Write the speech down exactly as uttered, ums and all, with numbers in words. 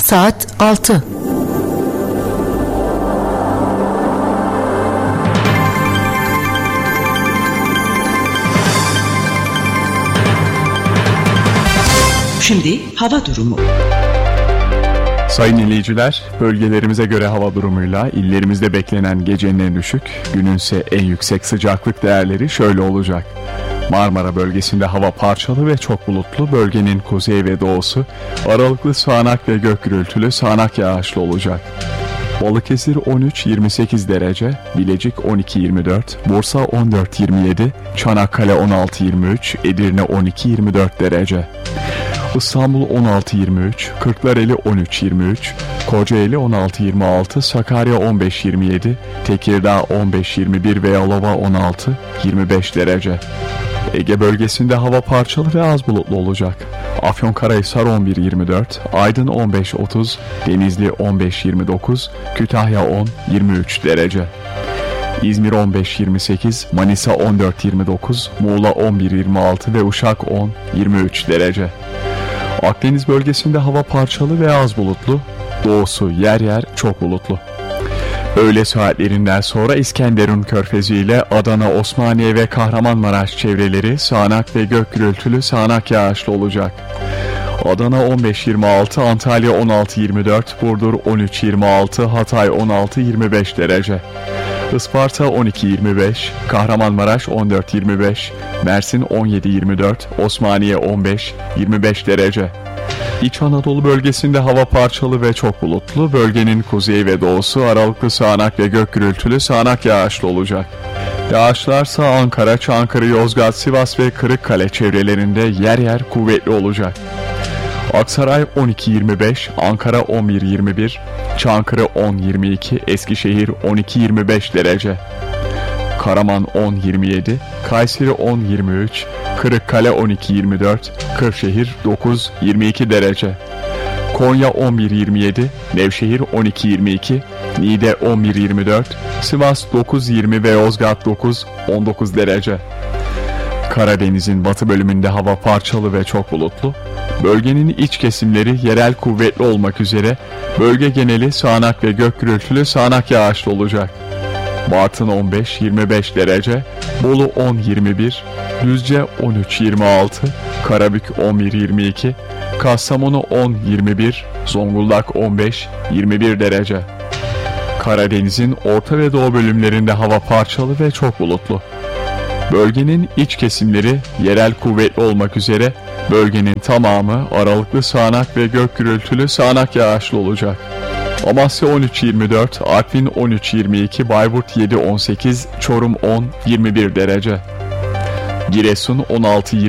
saat altı. Şimdi hava durumu. Sayın dinleyiciler, bölgelerimize göre hava durumuyla illerimizde beklenen gecenin en düşük, günün ise en yüksek sıcaklık değerleri şöyle olacak. Marmara bölgesinde hava parçalı ve çok bulutlu, bölgenin kuzey ve doğusu aralıklı sağanak ve gök gürültülü sağanak yağışlı olacak. Balıkesir on üç yirmi sekiz derece, Bilecik on iki yirmi dört, Bursa on dört yirmi yedi, Çanakkale on altı yirmi üç, Edirne on iki yirmi dört derece. İstanbul on altı yirmi üç, Kırklareli on üç yirmi üç, Kocaeli on altı yirmi altı, Sakarya on beş yirmi yedi, Tekirdağ on beş yirmi bir ve Yalova on altı yirmi beş derece. Ege bölgesinde hava parçalı ve az bulutlu olacak. Afyonkarahisar on bir yirmi dört, Aydın on beş otuz, Denizli on beş yirmi dokuz, Kütahya on yirmi üç derece. İzmir on beş yirmi sekiz, Manisa on dört yirmi dokuz, Muğla on bir yirmi altı ve Uşak on yirmi üç derece. Akdeniz bölgesinde hava parçalı ve az bulutlu, doğusu yer yer çok bulutlu. Öğle saatlerinden sonra İskenderun Körfezi ile Adana, Osmaniye ve Kahramanmaraş çevreleri sağanak ve gök gürültülü sağanak yağışlı olacak. Adana on beş yirmi altı, Antalya on altı yirmi dört, Burdur on üç yirmi altı, Hatay on altı yirmi beş derece. Isparta on iki yirmi beş, Kahramanmaraş on dört yirmi beş, Mersin on yedi yirmi dört, Osmaniye on beş yirmi beş derece. İç Anadolu bölgesinde hava parçalı ve çok bulutlu, bölgenin kuzeyi ve doğusu aralıklı sağanak ve gök gürültülü sağanak yağışlı olacak. Yağışlarsa Ankara, Çankırı, Yozgat, Sivas ve Kırıkkale çevrelerinde yer yer kuvvetli olacak. Aksaray on iki yirmi beş, Ankara on bir yirmi bir, Çankırı on yirmi iki, Eskişehir on iki yirmi beş derece. Karaman on yirmi yedi, Kayseri on yirmi üç, Kırıkkale on iki yirmi dört, Kırşehir dokuz yirmi iki derece. Konya on bir yirmi yedi, Nevşehir on iki yirmi iki, Niğde on bir yirmi dört, Sivas dokuz yirmi ve Yozgat dokuz on dokuz derece. Karadeniz'in batı bölümünde hava parçalı ve çok bulutlu. Bölgenin iç kesimleri yerel kuvvetli olmak üzere bölge geneli sağanak ve gök gürültülü sağanak yağışlı olacak. Bartın on beş yirmi beş derece, Bolu on yirmi bir, Düzce on üç yirmi altı, Karabük on bir yirmi iki, Kastamonu on yirmi bir, Zonguldak on beş yirmi bir derece. Karadeniz'in orta ve doğu bölümlerinde hava parçalı ve çok bulutlu. Bölgenin iç kesimleri yerel kuvvetli olmak üzere bölgenin tamamı aralıklı sağanak ve gök gürültülü sağanak yağışlı olacak. Amasya on üç yirmi dört, Artvin on üç yirmi iki, Bayburt yedi on sekiz, Çorum on yirmi bir derece. Giresun on altı yirmi